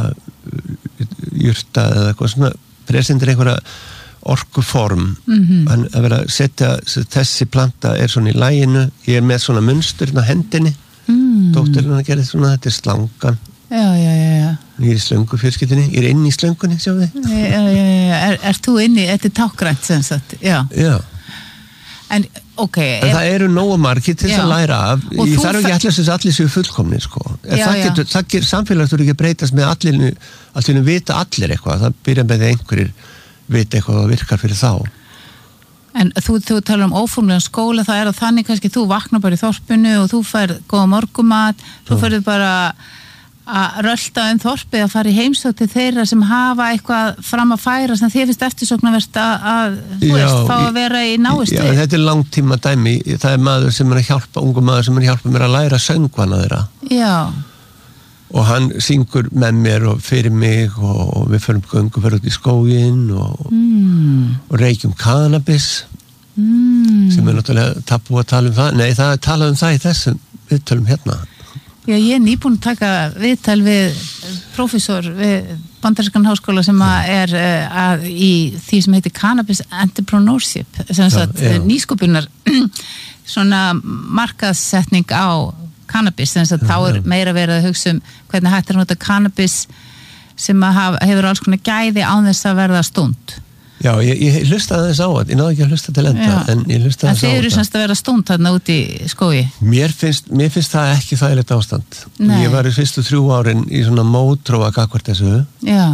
B: jurta eða eitthvað svona, presentera einhverja orkuform
A: mm-hmm.
B: að vera að setja þessi planta er svona í læginu, ég er með svona munstur á hendinni, mm. dóttirinn að gera svona, þetta er slangan
A: já, já, já, já.
B: Ég er í slöngu fjölskyldinni, ég er inn í slöngunni, sjáu þið
A: já, já, já, er, er þú inn í, þetta er tákgrænt sem sagt, já,
B: já.
A: En, ok
B: en ef, það eru nógu margir til þess að læra af og ég þarf ekki allir sem allir séu fullkomni sko. já, það getur, það getur, samfélag þú ekki breytast með allir, allir vita allir eitthvað, það byrja með einhverjir vita eitthvað að virkar fyrir þá.
A: En þú, þú talar um óformlegan skóla, það er að þannig kannski þú vaknar bara í þorpinu og þú fær góða morgumat, þú færðu bara að rölda um þorpið að fara í heimsókn til þeirra sem hafa eitthvað fram að færa sem þið finnst eftirsóknarvert að, að þú
B: já,
A: veist, fá að vera í náist
B: Já, þetta er langtíma dæmi, það er maður sem er að hjálpa, ungu maður sem er að hjálpa mér að læra söngvana þeirra.
A: Já.
B: Og hann syngur með mér og fyrir mig og við förum göngu fyrir út í skóginn og,
A: mm.
B: og reykjum kannabis
A: mm.
B: sem er náttúrulega tabu að tala um það. Nei, það er talað um það í þessum viðtölum hérna.
A: Já, ég er nýbúin að taka viðtal við prófessor við Bandarískan háskóla sem að er uh, að, í því sem heitir Cannabis Entrepreneurship, sem sagt nýsköpunar svona markaðssetning á cannabis, þannig að þá er meira verið að hugsa um hvernig hægt er að nota cannabis sem að haf, hefur alls konar gæði án þess að verða stund.
B: Já, ég, ég hlustaði þess á þetta, ég náðu ekki að hlusta til enda,
A: Já.
B: En ég hlustaði þess á þetta.
A: En þeir eru semst að vera stund þarna út í skógi?
B: Mér finnst, mér finnst það ekki þægilegt ástand.
A: Nei.
B: Ég var í fyrstu þrjú árin í svona mótrófa gagnvart þessu.
A: Já.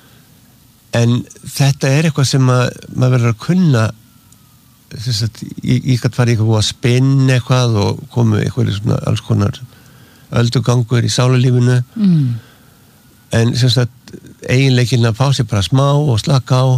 B: En þetta er eitthvað sem að, maður verður að kunna þess að ég, ég gæti farið eitthvað að spinna eitthvað og komu eitthvað svona alls konar öldugangur í sálarlífinu
A: mm.
B: en sem sagt eiginleikinn að fá sér bara smá og slaka á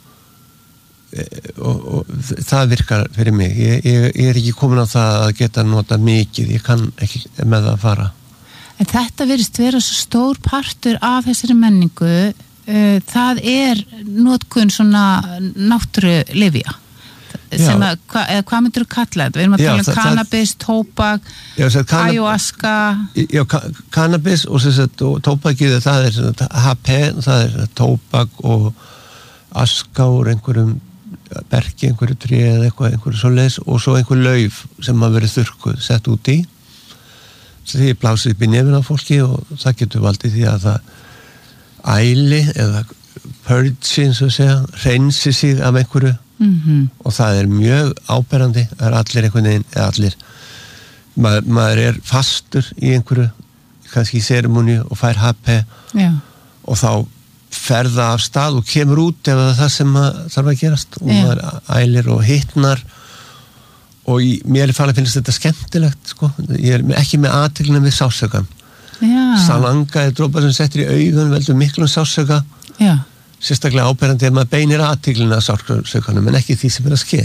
B: og, og það virkar fyrir mig ég, ég, ég er ekki komin á það að geta nota mikið, ég kann ekki með það að fara.
A: En þetta virðist vera svo stór partur af þessari menningu, það er notkun svona náttúrulyfja sem að, hva, eða hvað myndir þú kalla þetta? Við erum að tala um cannabis, tóbak, ayahuasca.
B: Já, cannabis og, og tóbakið, það er H P, það er tóbak og aska úr einhverjum berki, einhverju tré eða eitthvað, einhverju svoleiðis og svo einhver lauf sem maður verið þurrkuð, sett út í. Því blásið upp í nefn á fólki og það getur valdið því að það æli eða purge, eins og segja, hreinsi sig af einhverju.
A: Mm-hmm.
B: Og það er mjög áberandi, það er allir einhvern veginn, eða allir maður, maður er fastur í einhverju kannski í seremóni og fær H P
A: Já.
B: Og þá ferða af stað og kemur út ef það sem að, þarf að gerast og
A: Já.
B: Maður ælir og hittnar og í, mér er farið að finnast þetta skemmtilegt sko. Ég er ekki með athyglinna við sásökan salanga er drópa sem settir í augun veldur miklum sásöka
A: Já.
B: Sérstaklega áberandi ef maður beinir athyglinna sársökanum en ekki því sem er að ske.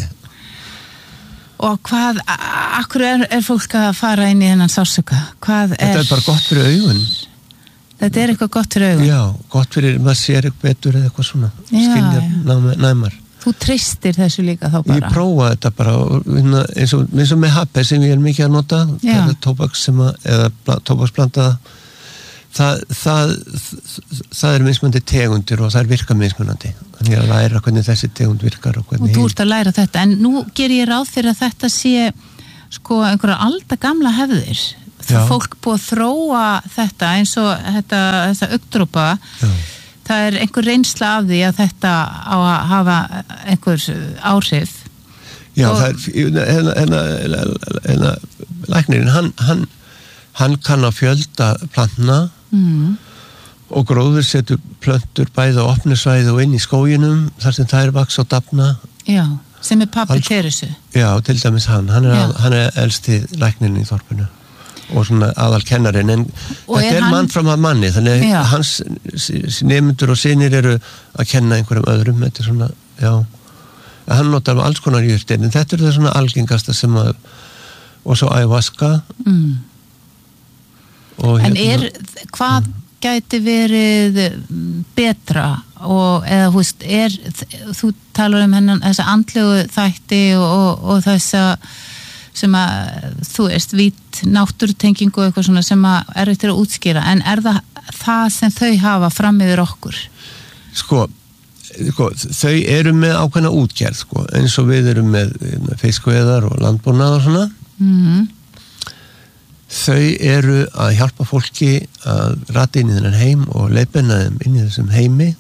A: Og hvað, akkur er, er fólk að fara inn í þennan sársöka? Hvað
B: Þetta er, er bara gott fyrir augun.
A: Þetta er eitthvað gott fyrir augun?
B: Já, gott fyrir, maður sér eitthvað betur eða eitthvað svona. Skilja næmar.
A: Þú treystir þessu líka þá bara? Ég
B: prófa þetta bara eins og, eins og með H P sem ég er mikið að nota, það er tóbaks sem að, eða tóbaksblandaða. Það, það, það er mismunandi tegundir og það er virka mismunandi. Þannig að læra hvernig þessi tegund virkar og hvernig...
A: Og þú ert að læra þetta, en nú ger ég ráð fyrir að þetta sé sko einhverja aldagamla hefðir. Það fólk búið að þróa þetta eins og þetta, þessa augndrópa. Það er einhver reynsla af því að þetta á að hafa einhver áhrif.
B: Já,
A: og...
B: það er hérna, hérna, hérna læknirinn, hann, hann, hann kann að fjölda plantna mm. og gróður setur plöntur bæði á opnusvæði og inn í skóginum þar sem þær vaks og dafna.
A: Já, sem er pappi Teresu.
B: Já, til dæmis hann, hann er, að, hann er elsti læknirinn í þorpinu og svona aðal kennarinn, en og þetta er, er hann... mann fram að manni, þannig að hans nemendur og synir eru að kenna einhverjum öðrum, þetta er svona, já, hann notar alls konar jurtir, en þetta er það svona algengasta sem að, og svo ayahuasca. Mm. Og
A: en er, hvað mm. gæti verið betra og, eða, hú veist, er, þú talar um hennan, þessa andlegu þætti og, og, og þessa sem að, þú veist, vít náttúrutengingu og eitthvað svona sem að er eftir að útskýra, en er það það sem þau hafa fram yfir okkur?
B: Sko, sko þau eru með ákveðna útgerð, sko, eins og við erum með fiskveiðar og landbúnað og svona. Mm. Þau eru að hjálpa fólki að rata inn í þennan heim og leiðbeina þeim inn í þessum heimi.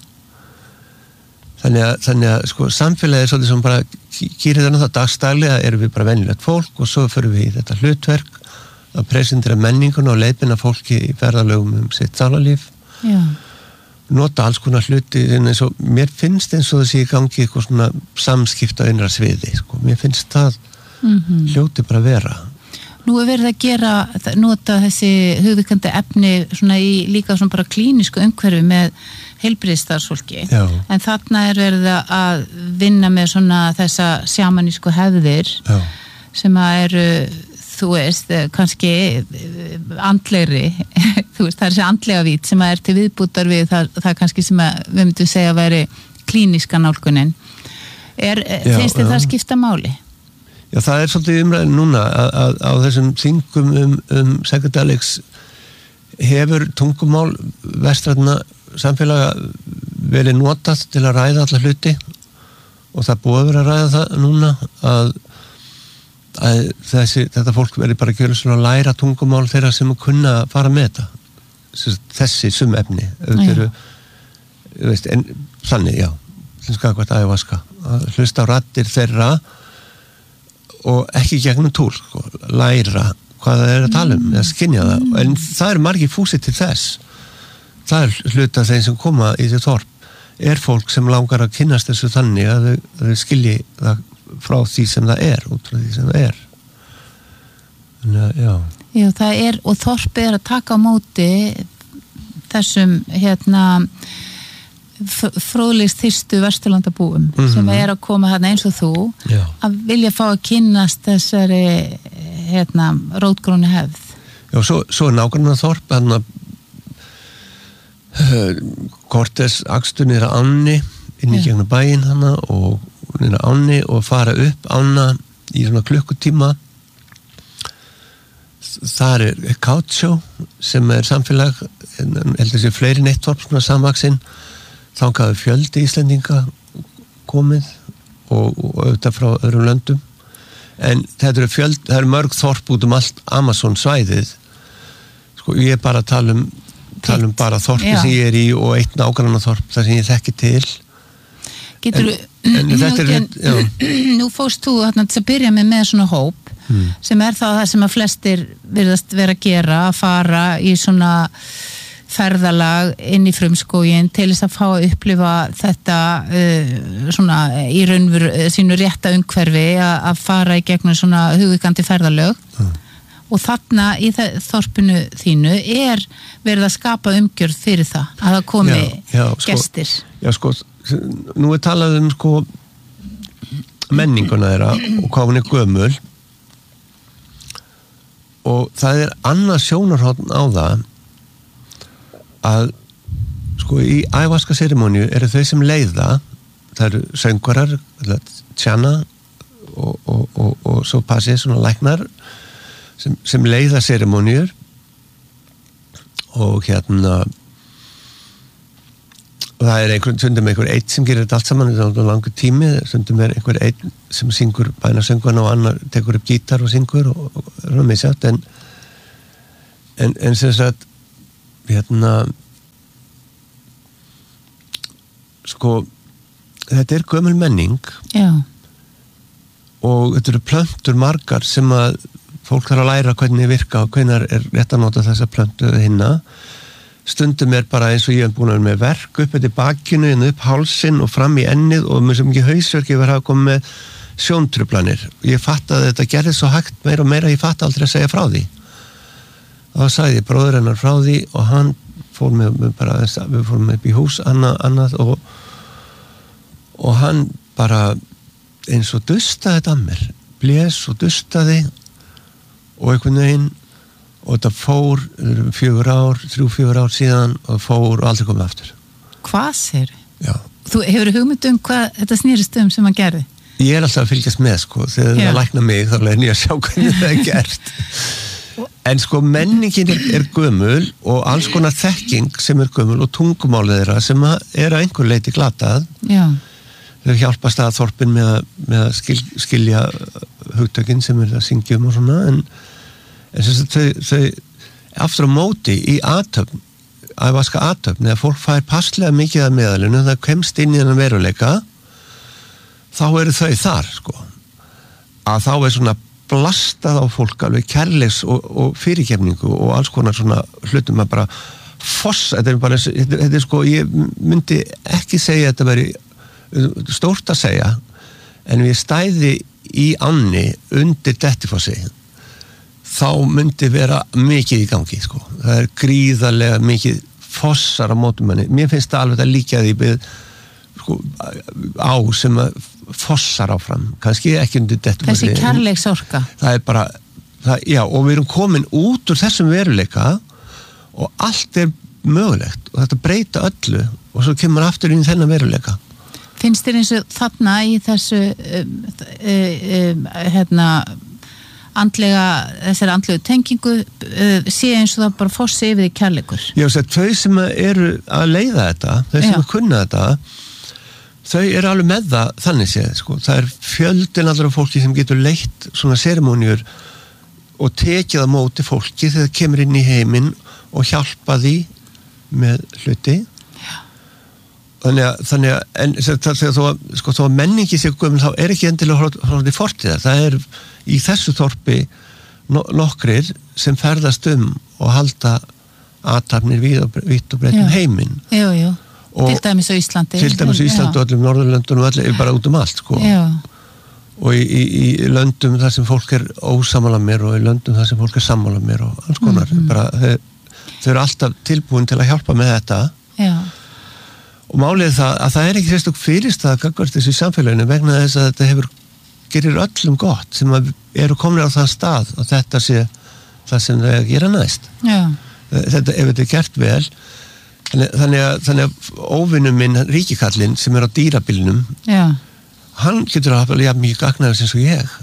B: Þannig að, þannig að sko, samfélagið er svolítið sem bara kýrið þarna það dagstælega erum við bara venjulegt fólk og svo förum við í þetta hlutverk að presentera menninguna og leiðbeina fólki í ferðalögum um sitt sálarlíf. Já. Nota alls konar hluti eins og mér finnst eins og þessi í gangi eitthvað svona samskipta innra sviði, sko. Mér finnst það mm-hmm. hljóti bara vera.
A: Nú er verið að gera, nota þessi hugvíkandi efni svona í líka svona bara klínisku umhverfi með heilbrigðisstarfsfólki, en þarna er verið að vinna með svona þessa sjamanísku hefðir Já. Sem að eru, þú veist, kannski andlegri, þú veist, það er þessi andlega vít sem að er til viðbútar við það, það kannski sem að við myndum segja að veri klíniska nálgunin. Er, Já, finnst þið það skipta máli?
B: Já, það er svolítið umræðin núna að, að á þessum þingum um, um psychedelics hefur tungumál vestræna samfélaga verið notað til að ræða alla hluti og það búið að vera að ræða það núna að, að þessi, þetta fólk verið bara að gera svona að læra tungumál þeirra sem kunna að fara með þetta þessi sum efni eru, veist, en þannig, já skakvært ayahuasca að hlusta á raddir þeirra og ekki gegnum túl, sko, læra hvað það er að tala um, eða skynja það, en það er margir fúsið til þess. Það er hluta þeim sem koma í því þorp, er fólk sem langar að kynnast þessu þannig að þau, að þau skilji það frá því sem það er, út frá því sem það er. Þannig, já.
A: Já, það er, og þorpið er að taka á móti þessum, hérna, fróðlegst þyrstu Vesturlandabúum mm-hmm. sem er að koma þarna eins og þú Já. Að vilja fá að kynnast þessari hérna, rótgrónu hefð.
B: Já, svo, svo er nákvæmlega þorp hann að uh, Cortés akstur niður að ánni inn í gegnum bæinn hana og niður að ánni og fara upp ána í svona klukkutíma. Það er Kátsjó sem er samfélag heldur sér fleiri neitt þorp svona samvaxinn. Þangaði fjöldi Íslendinga komið og, og auðvitað frá öðrum löndum en þetta eru fjöld, það eru mörg þorp út um allt Amazon svæðið sko ég er bara að tala um tala um bara þorpi sem ég er í og eitt nágranna þorp þar sem ég þekki til.
A: Getur en, en þetta er nú, nú fórst þú þarna til að byrja með með svona hóp hmm. sem er þá það sem að flestir virðast vera að gera, að fara í svona ferðalag inn í frumskógin til þess að fá að upplifa þetta uh, svona í raunveru sínu rétta umhverfi að, að fara í gegnum svona hugvíkandi ferðalög mm. og þarna í þorpinu þínu er verið að skapa umgjörð fyrir það að það komi já, já, sko, gestir.
B: Já sko, nú er talað um sko menninguna þeirra og hvað hún er gömul og það er annað sjónarhorn á það að sko í ayahuasca ceremoníu eru þau sem leiða það eru söngvarar tjana og, og, og, og svo passið svona læknar sem, sem leiða ceremoníur og hérna og það er einhvern stundum einhver eitt sem gerir þetta allt saman þetta er langur tími, stundum er einhver eitt sem syngur bæna söngvarna og annar tekur upp gítar og syngur og, og, og misjátt en en, en sem sagt hérna sko þetta er gömul menning
A: Já.
B: og þetta eru plöntur margar sem að fólk þarf að læra hvernig virka og hvernig er rétt að nota þessa plöntu eða hinna. Stundum er bara eins og ég hef búin að vera með verk upp eftir bakinu, en upp hálsinn og fram í ennið og með svo mikið hausverk ég verið að koma með sjóntruflanir. Ég fatt að þetta gerði svo hægt meira og meira, ég fatt aldrei að segja frá því. Þá sagði ég bróður hennar frá því og hann fór með, með bara, við fórum með upp í hús annað, annað og, og hann bara eins og dustaði þetta að mér, blés og dustaði og einhvern veginn og þetta fór fjögur ár, þrjú, fjögur ár síðan og fór og aldrei komið aftur.
A: Hvað sér?
B: Já.
A: Þú hefur hugmynd um hvað þetta snýrist um sem hann gerði?
B: Ég er alltaf að fylgjast með, sko, þegar það lækna mig þá er ég að sjá hvernig það er gert. En sko menningin er, er gömul og alls konar þekking sem er gömul og tungumálið þeirra sem er að einhver leiti glatað.
A: Já.
B: Þau hjálpast að þorpin með að, með að skil, skilja hugtökin sem er að syngja um og svona, en en þess að þau, þau aftur á móti í athöfn, að vaska athöfn, eða fólk fær passlega mikið af meðalinu, það kemst inn í þennan veruleika, þá eru þau þar, sko. Að þá er svona blastað á fólk alveg kærleiks og, og fyrirgefningu og alls konar svona hlutum að bara fossa, þetta er bara, þetta, þetta er sko, ég myndi ekki segja að þetta veri stórt að segja, en við stæði í ánni undir Dettifossi, þá myndi vera mikið í gangi, sko. Það er gríðarlega mikið fossar á mótumanni. Mér finnst það alveg að líka því við, sko, á sem að fossar áfram. Kannski ekki undir Dettifossi.
A: Þessi kærleiksorka. Það
B: er bara, það, já, og við erum komin út úr þessum veruleika og allt er mögulegt og þetta breyta öllu og svo kemur aftur inn í þennan veruleika.
A: Finnst þér eins og þarna í þessu um, um, hérna andlega, þessari andlegu tengingu uh, sé eins og það bara fossi yfir í kærleikur.
B: Já, þess að þau sem eru að leiða þetta, þau sem að kunna þetta, þau eru alveg með það þannig séð, sko. Það er fjöldin allra fólki sem getur leitt svona seremóniur og tekið á móti fólki þegar það kemur inn í heiminn og hjálpa því með hluti. Já. Þannig að, þannig að, en þegar þó að, sko, þó að menningi sé gömul, þá er ekki endilega hróðið fortíða. Það er í þessu þorpi no, nokkrir sem ferðast um og halda athafnir við og, vitt og breytum heiminn.
A: Jú, jú. Til dæmis á Íslandi.
B: Til dæmis á Íslandi og öllum Norðurlöndunum og öllum, bara út um allt, sko.
A: Já.
B: Og í, í, í löndum þar sem fólk er ósammála mér og í löndum þar sem fólk er sammála mér og alls konar. Mm-hmm. Bara, þau, þau eru alltaf tilbúin til að hjálpa með þetta. Já. Og málið það að það er ekki sérstök fyrirstað gagnvart þessu samfélaginu vegna þess að þetta hefur gerir öllum gott sem eru komin á þann stað og þetta sé það sem þau gera næst. Já. Þetta, ef þetta er gert vel, þannig að, þannig að óvinnum minn, ríkikallinn, sem er á dýrabilnum, já. Hann getur að hafa mikið gagnaður sem svo ég.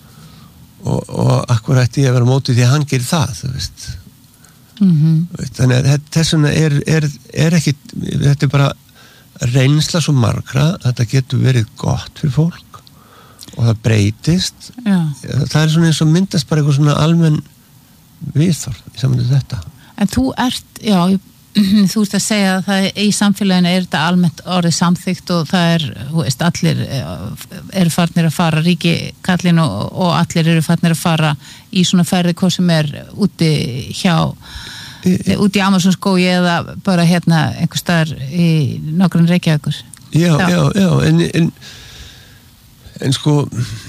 B: Og, og akkur ætti ég að vera mótið því að hann gerir það, þú veist. Mm-hmm. Þannig að þessuna er, er, er ekki, þetta er bara reynsla svo margra, þetta getur verið gott fyrir fólk og það breytist. Já. Það er svona eins og myndast bara eitthvað svona almenn viðþorf í samvæmdu þetta.
A: En þú ert, já, þú ert að segja að það í samfélaginu er þetta almennt orðið samþykkt og það er, þú veist, allir eru farnir að fara, ríkikallinn og, og allir eru farnir að fara í svona ferði hvað sem er úti hjá, í, úti í Amazonskógi eða bara hérna einhver staðar í nokkrum Reykjavíkur.
B: Já, já, já, já en, en, en sko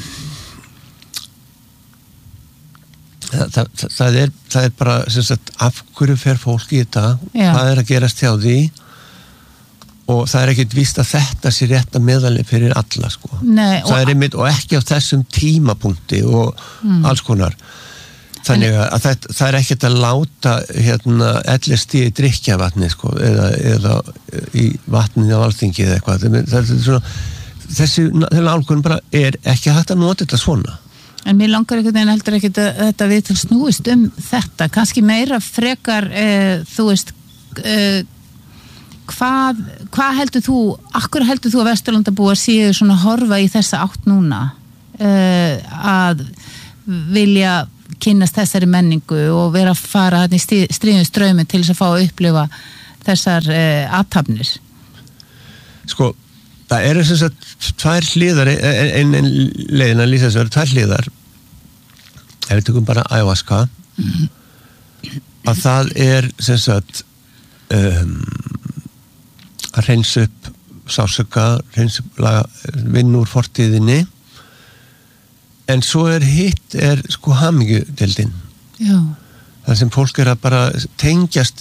B: Það, það, það, er, það er bara sem sagt, af hverju fer fólk í þetta, já. Hvað er að gerast hjá því og það er ekkert víst að þetta sé rétta meðalið fyrir alla, sko. Nei, og, það er einmitt, og ekki á þessum tímapunkti og mm. alls konar þannig að, að það, það er ekkert að láta hérna ellers í drykkjavatni, sko, eða, eða í vatninu á Alþingi eða eitthvað það er svona, þessi álkunn bara er ekki hægt að nota þetta svona.
A: En mér langar einhvern veginn heldur ekki að þetta viðtal snúist um þetta, kannski meira frekar, eh, þú veist, eh, hvað, hvað heldur þú, akkur heldur þú að Vesturlandabúar séu svona horfa í þessa átt núna, eh, að vilja kynnast þessari menningu og vera að fara í stríðum ströyminn til þess að fá að upplifa þessar eh, athafnir?
B: Sko, það eru sem sagt tvær hliðar, einn ein leiðin að lýsa þessu, það eru tvær hliðar ef við tökum bara ayahuasca mm. að það er sem sagt um, að reynsa upp sásöka, reynsa upp vinn úr fortíðinni en svo er hitt er sko hamingjudeildin
A: já.
B: Það sem fólk er að bara tengjast